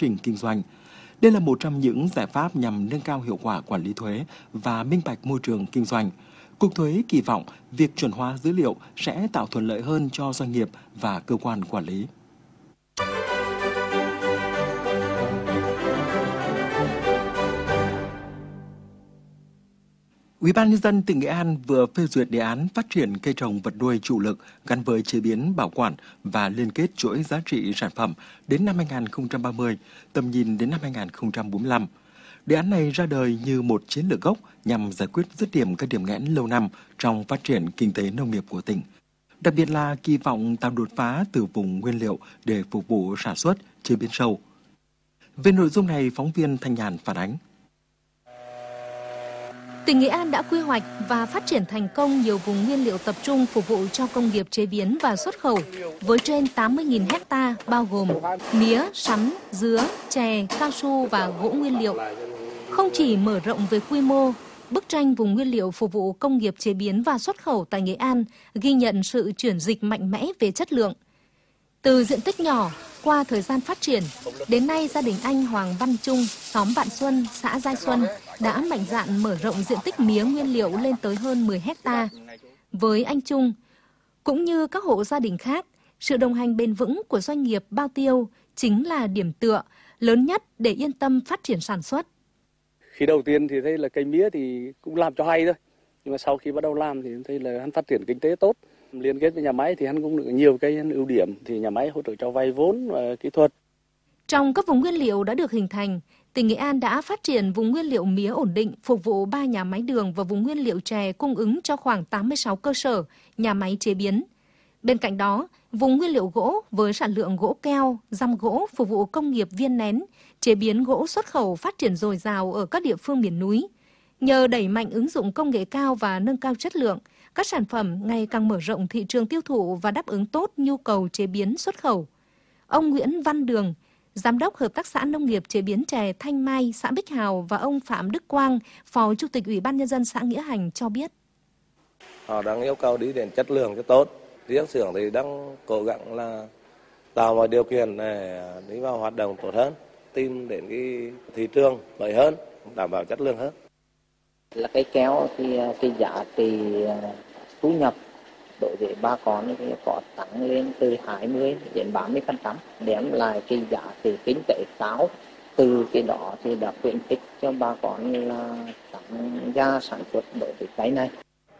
trình kinh doanh. Đây là một trong những giải pháp nhằm nâng cao hiệu quả quản lý thuế và minh bạch môi trường kinh doanh. Cục Thuế kỳ vọng việc chuẩn hóa dữ liệu sẽ tạo thuận lợi hơn cho doanh nghiệp và cơ quan quản lý. Ủy ban Nhân dân tỉnh Nghệ An vừa phê duyệt đề án phát triển cây trồng vật nuôi chủ lực gắn với chế biến, bảo quản và liên kết chuỗi giá trị sản phẩm đến năm 2030, tầm nhìn đến năm 2045. Đề án này ra đời như một chiến lược gốc nhằm giải quyết dứt điểm các điểm nghẽn lâu năm trong phát triển kinh tế nông nghiệp của tỉnh. Đặc biệt là kỳ vọng tạo đột phá từ vùng nguyên liệu để phục vụ sản xuất, chế biến sâu. Về nội dung này, phóng viên Thanh Nhàn phản ánh. Tỉnh Nghệ An đã quy hoạch và phát triển thành công nhiều vùng nguyên liệu tập trung phục vụ cho công nghiệp chế biến và xuất khẩu với trên 80.000 hecta bao gồm mía, sắn, dứa, chè, cao su và gỗ nguyên liệu. Không chỉ mở rộng về quy mô, bức tranh vùng nguyên liệu phục vụ công nghiệp chế biến và xuất khẩu tại Nghệ An ghi nhận sự chuyển dịch mạnh mẽ về chất lượng. Từ diện tích nhỏ, qua thời gian phát triển, đến nay gia đình anh Hoàng Văn Trung, xóm Vạn Xuân, xã Giai Xuân đã mạnh dạn mở rộng diện tích mía nguyên liệu lên tới hơn 10 hecta. Với anh Trung, cũng như các hộ gia đình khác, sự đồng hành bền vững của doanh nghiệp bao tiêu chính là điểm tựa lớn nhất để yên tâm phát triển sản xuất. Khi đầu tiên thì thấy là cây mía thì cũng làm cho hay thôi, nhưng mà sau khi bắt đầu làm thì thấy là hắn phát triển kinh tế tốt. Liên kết với nhà máy thì hắn cũng được nhiều cái ưu điểm, thì nhà máy hỗ trợ cho vay vốn và kỹ thuật. Trong các vùng nguyên liệu đã được hình thành, tỉnh Nghệ An đã phát triển vùng nguyên liệu mía ổn định phục vụ 3 nhà máy đường và vùng nguyên liệu chè cung ứng cho khoảng 86 cơ sở, nhà máy chế biến. Bên cạnh đó, vùng nguyên liệu gỗ với sản lượng gỗ keo, răm gỗ phục vụ công nghiệp viên nén, chế biến gỗ xuất khẩu phát triển dồi dào ở các địa phương miền núi. Nhờ đẩy mạnh ứng dụng công nghệ cao và nâng cao chất lượng, các sản phẩm ngày càng mở rộng thị trường tiêu thụ và đáp ứng tốt nhu cầu chế biến xuất khẩu. Ông Nguyễn Văn Đường, Giám đốc Hợp tác xã Nông nghiệp chế biến chè Thanh Mai, xã Bích Hào và ông Phạm Đức Quang, Phó Chủ tịch Ủy ban Nhân dân xã Nghĩa Hành cho biết. Họ đang yêu cầu đi đến chất lượng cho tốt. Riêng xưởng thì đang cố gắng là tạo mọi điều kiện để đi vào hoạt động tốt hơn, tìm đến cái thị trường mới hơn, đảm bảo chất lượng hơn. Là cây keo thì cái giá trị thu nhập đối với bà con thì có tăng lên từ 20 đến 30%, đem lại cái giá trị kinh tế cao. Từ cái đó thì đã khuyến khích cho bà con là tăng gia sản xuất đối với cây này.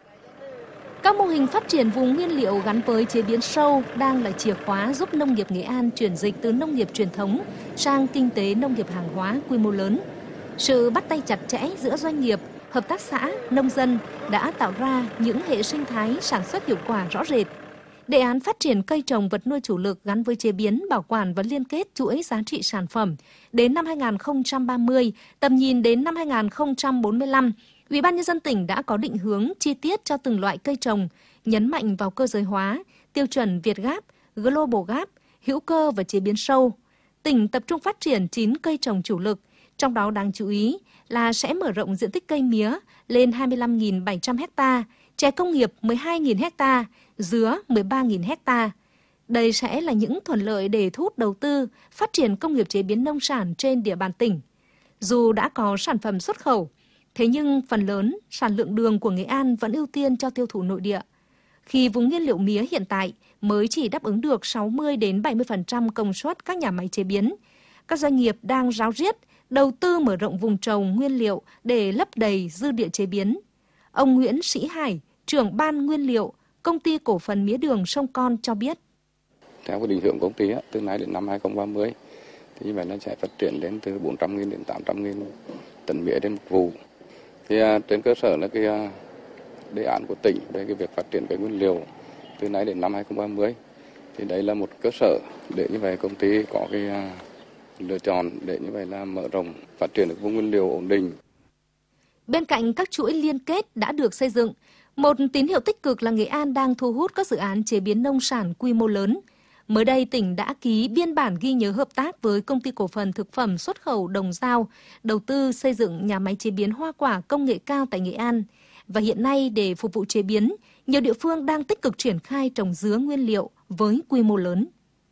Các mô hình phát triển vùng nguyên liệu gắn với chế biến sâu đang là chìa khóa giúp nông nghiệp Nghệ An chuyển dịch từ nông nghiệp truyền thống sang kinh tế nông nghiệp hàng hóa quy mô lớn. Sự bắt tay chặt chẽ giữa doanh nghiệp, hợp tác xã, nông dân đã tạo ra những hệ sinh thái sản xuất hiệu quả rõ rệt. Đề án phát triển cây trồng vật nuôi chủ lực gắn với chế biến, bảo quản và liên kết chuỗi giá trị sản phẩm đến năm 2030, tầm nhìn đến năm 2045, Ủy ban Nhân dân tỉnh đã có định hướng chi tiết cho từng loại cây trồng, nhấn mạnh vào cơ giới hóa, tiêu chuẩn Việt Gap, Global Gap, hữu cơ và chế biến sâu. Tỉnh tập trung phát triển 9 cây trồng chủ lực, trong đó đáng chú ý là sẽ mở rộng diện tích cây mía lên 25.700 ha, chè công nghiệp 12.000 ha, dứa 13.000 ha. Đây sẽ là những thuận lợi để thu hút đầu tư, phát triển công nghiệp chế biến nông sản trên địa bàn tỉnh. Dù đã có sản phẩm xuất khẩu, thế nhưng phần lớn sản lượng đường của Nghệ An vẫn ưu tiên cho tiêu thụ nội địa. Khi vùng nguyên liệu mía hiện tại mới chỉ đáp ứng được 60 đến 70% công suất các nhà máy chế biến, các doanh nghiệp đang ráo riết đầu tư mở rộng vùng trồng nguyên liệu để lấp đầy dư địa chế biến. Ông Nguyễn Sĩ Hải, trưởng ban nguyên liệu, Công ty Cổ phần Mía đường Sông Con cho biết. Theo cái định hướng của công ty, từ nay đến năm 2030, thì như vậy nó sẽ phát triển đến từ 400.000 đến 800.000 tấn mía trên một vụ. Thì trên cơ sở là cái đề án của tỉnh về cái việc phát triển cái nguyên liệu từ nay đến năm 2030, thì đấy là một cơ sở để như vậy công ty có cái lựa chọn để như vậy là mở rộng phát triển được vùng nguyên liệu ổn định. Bên cạnh các chuỗi liên kết đã được xây dựng, một tín hiệu tích cực là Nghệ An đang thu hút các dự án chế biến nông sản quy mô lớn. Mới đây, tỉnh đã ký biên bản ghi nhớ hợp tác với Công ty Cổ phần Thực phẩm Xuất khẩu Đồng Dao, đầu tư xây dựng nhà máy chế biến hoa quả công nghệ cao tại Nghệ An. Và hiện nay, để phục vụ chế biến, nhiều địa phương đang tích cực triển khai trồng dứa nguyên liệu với quy mô lớn.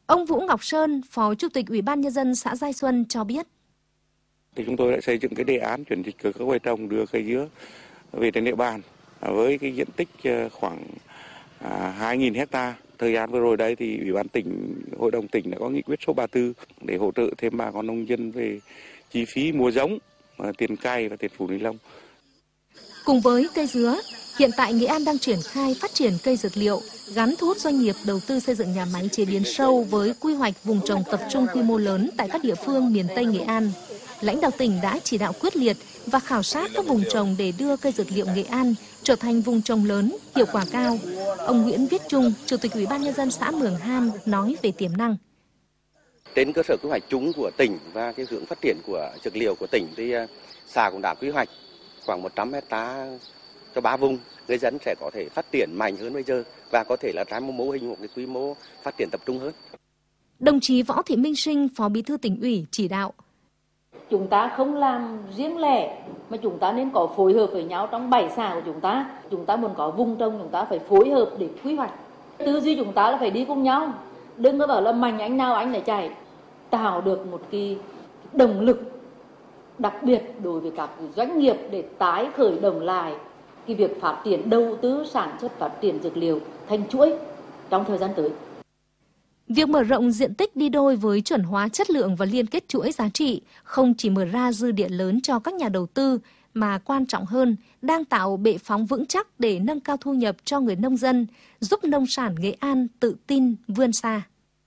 Ông Vũ Ngọc Sơn, Phó Chủ tịch Ủy ban Nhân dân xã Giai Xuân cho biết. Thì chúng tôi đã xây dựng cái đề án chuyển dịch cơ cấu cây trồng đưa cây dứa về trên địa bàn với cái diện tích khoảng 2.000 hectare. Thời gian vừa rồi đây thì Ủy ban tỉnh, Hội đồng tỉnh đã có nghị quyết số 34 để hỗ trợ thêm bà con nông dân về chi phí mua giống, tiền cày và tiền phủ ni lông. Cùng với cây dứa, hiện tại Nghệ An đang triển khai phát triển cây dược liệu, gắn thu hút doanh nghiệp đầu tư xây dựng nhà máy chế biến sâu với quy hoạch vùng trồng tập trung quy mô lớn tại các địa phương miền Tây Nghệ An. Lãnh đạo tỉnh đã chỉ đạo quyết liệt và khảo sát các vùng trồng để đưa cây dược liệu Nghệ An trở thành vùng trồng lớn, hiệu quả cao. Ông Nguyễn Viết Trung, Chủ tịch Ủy ban Nhân dân xã Mường Han nói về tiềm năng. Trên cơ sở quy hoạch chung của tỉnh và cái hướng phát triển của dược liệu của tỉnh thì xã cũng đã quy hoạch khoảng 100 hectare cho 3 vùng. Người dân sẽ có thể phát triển mạnh hơn bây giờ và có thể là ra một mô hình, một cái quy mô phát triển tập trung hơn. Đồng chí Võ Thị Minh Sinh, Phó Bí thư Tỉnh ủy chỉ đạo. Chúng ta không làm riêng lẻ mà chúng ta nên có phối hợp với nhau trong 7 xã của chúng ta. Chúng ta muốn có vùng trồng chúng ta phải phối hợp để quy hoạch. Tư duy chúng ta là phải đi cùng nhau. Đừng có bảo là mạnh anh nào anh lại chạy. Tạo được một cái động lực đặc biệt đối với các doanh nghiệp để tái khởi động lại cái việc phát triển đầu tư sản xuất phát triển dược liệu thành chuỗi trong thời gian tới. Việc mở rộng diện tích đi đôi với chuẩn hóa chất lượng và liên kết chuỗi giá trị không chỉ mở ra dư địa lớn cho các nhà đầu tư mà quan trọng hơn đang tạo bệ phóng vững chắc để nâng cao thu nhập cho người nông dân, giúp nông sản Nghệ An tự tin vươn xa.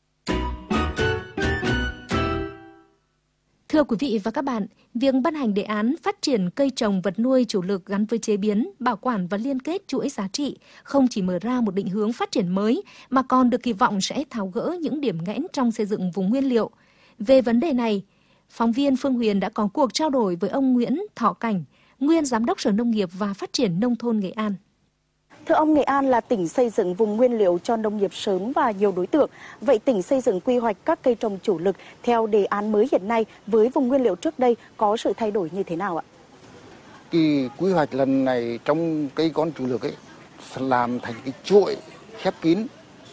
Thưa quý vị và các bạn, việc ban hành đề án phát triển cây trồng vật nuôi chủ lực gắn với chế biến, bảo quản và liên kết chuỗi giá trị không chỉ mở ra một định hướng phát triển mới mà còn được kỳ vọng sẽ tháo gỡ những điểm nghẽn trong xây dựng vùng nguyên liệu. Về vấn đề này, phóng viên Phương Huyền đã có cuộc trao đổi với ông Nguyễn Thọ Cảnh, nguyên Giám đốc Sở Nông nghiệp và Phát triển Nông thôn Nghệ An. Thưa ông, Nghệ An là tỉnh xây dựng vùng nguyên liệu cho nông nghiệp sớm và nhiều đối tượng. Vậy tỉnh xây dựng quy hoạch các cây trồng chủ lực theo đề án mới hiện nay với vùng nguyên liệu trước đây có sự thay đổi như thế nào ạ? Cái quy hoạch lần này trong cây con chủ lực ấy làm thành cái chuỗi khép kín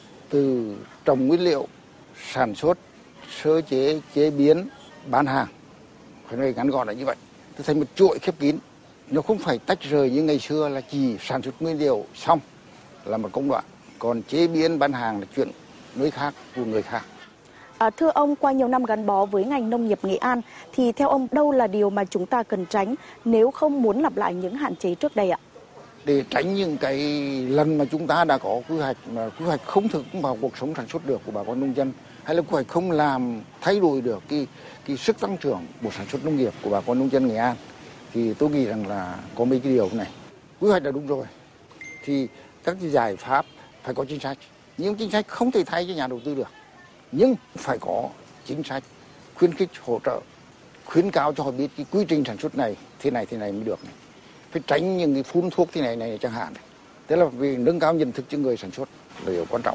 từ trồng nguyên liệu, sản xuất, sơ chế, chế biến, bán hàng. Phải nói ngắn gọn là như vậy. Nó thành một chuỗi khép kín. Nó không phải tách rời như ngày xưa là chỉ sản xuất nguyên liệu xong là một công đoạn, còn chế biến bán hàng là chuyện nơi khác của người khác. Thưa ông, qua nhiều năm gắn bó với ngành nông nghiệp Nghệ An thì theo ông đâu là điều mà chúng ta cần tránh nếu không muốn lặp lại những hạn chế trước đây ạ? Để tránh những cái lần mà chúng ta đã có quy hoạch mà quy hoạch không thực vào cuộc sống sản xuất được của bà con nông dân, hay là quy hoạch không làm thay đổi được cái sức tăng trưởng của sản xuất nông nghiệp của bà con nông dân Nghệ An, thì tôi nghĩ rằng là có mấy cái điều này. Quy hoạch là đúng rồi, thì các cái giải pháp phải có chính sách. Nhưng chính sách không thể thay cho nhà đầu tư được. Nhưng phải có chính sách khuyến khích, hỗ trợ, khuyến cáo cho họ biết cái quy trình sản xuất này mới được này. Phải tránh những cái phun thuốc thế này chẳng hạn. Thế là vì nâng cao nhận thức cho người sản xuất là điều quan trọng.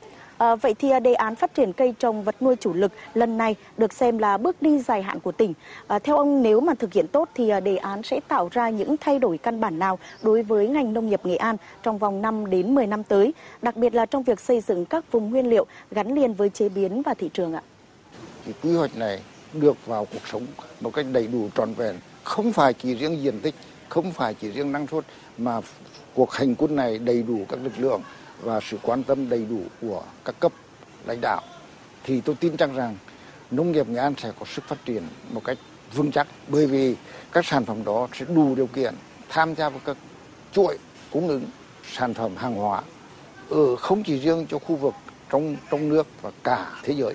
Vậy thì đề án phát triển cây trồng vật nuôi chủ lực lần này được xem là bước đi dài hạn của tỉnh. Theo ông, nếu mà thực hiện tốt thì đề án sẽ tạo ra những thay đổi căn bản nào đối với ngành nông nghiệp Nghệ An trong vòng 5 đến 10 năm tới, đặc biệt là trong việc xây dựng các vùng nguyên liệu gắn liền với chế biến và thị trường ạ? Thì quy hoạch này được vào cuộc sống một cách đầy đủ trọn vẹn, không phải chỉ riêng diện tích, không phải chỉ riêng năng suất, mà cuộc hành quân này đầy đủ các lực lượng và sự quan tâm đầy đủ của các cấp lãnh đạo, thì tôi tin chắc rằng nông nghiệp Nghệ An sẽ có sức phát triển một cách vững chắc, bởi vì các sản phẩm đó sẽ đủ điều kiện tham gia vào các chuỗi cung ứng sản phẩm hàng hóa không chỉ riêng cho khu vực trong nước và cả thế giới.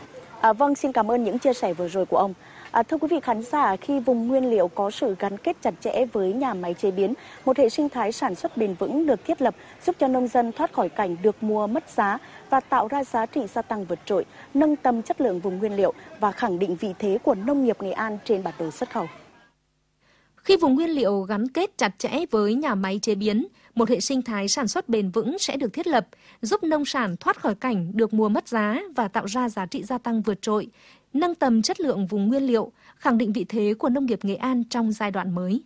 Vâng, xin cảm ơn những chia sẻ vừa rồi của ông. Thưa quý vị khán giả, khi vùng nguyên liệu có sự gắn kết chặt chẽ với nhà máy chế biến, một hệ sinh thái sản xuất bền vững được thiết lập giúp cho nông dân thoát khỏi cảnh được mua mất giá và tạo ra giá trị gia tăng vượt trội, nâng tầm chất lượng vùng nguyên liệu và khẳng định vị thế của nông nghiệp Nghệ An trên bản đồ xuất khẩu. Khi vùng nguyên liệu gắn kết chặt chẽ với nhà máy chế biến, một hệ sinh thái sản xuất bền vững sẽ được thiết lập, giúp nông sản thoát khỏi cảnh được mua mất giá và tạo ra giá trị gia tăng vượt trội, nâng tầm chất lượng vùng nguyên liệu, khẳng định vị thế của nông nghiệp Nghệ An trong giai đoạn mới.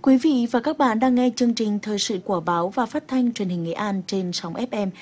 Quý vị và các bạn đang nghe chương trình Thời sự của báo và phát thanh truyền hình Nghệ An trên sóng FM